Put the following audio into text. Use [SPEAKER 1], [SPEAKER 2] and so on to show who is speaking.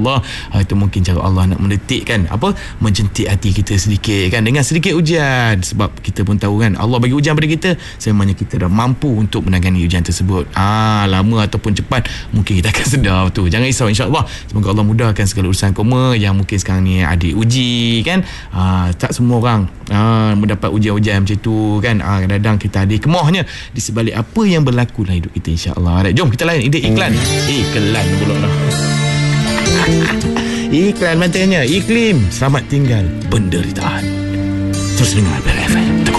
[SPEAKER 1] insya-Allah. Itu mungkin cara Allah nak mendetik kan, menjentik hati kita sedikit kan, dengan sedikit ujian. Sebab kita pun tahu kan, Allah bagi ujian pada kita, sememangnya kita dah mampu untuk menangani ujian tersebut. Lama ataupun cepat mungkin kita akan sedar tu. Jangan risau, insya-Allah. Semoga Allah mudahkan segala urusan koma yang mungkin sekarang ni adik uji kan. Tak semua orang mendapat ujian-ujian macam tu kan. Kadang-kadang kita ada hikmahnya di sebalik apa yang berlaku dalam hidup kita, insya-Allah. Jom kita layan ide iklan. Iklan pula dah. Iklan matanya, iklim selamat tinggal penderitaan. Terus dengar BRFM.